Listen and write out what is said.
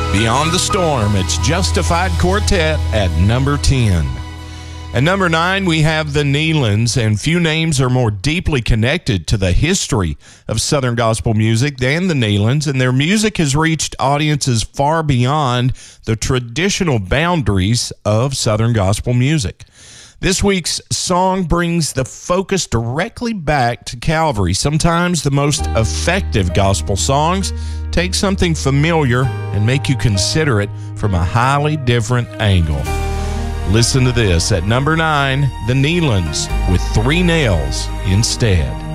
Beyond the Storm, it's Justified Quartet at number 10. At number 9, we have the Neelands, and few names are more deeply connected to the history of Southern gospel music than the Neelands, and their music has reached audiences far beyond the traditional boundaries of Southern gospel music. This week's song brings the focus directly back to Calvary. Sometimes the most effective gospel songs take something familiar and make you consider it from a highly different angle. Listen to this. At number 9, the Neelands with 3 Nails Instead.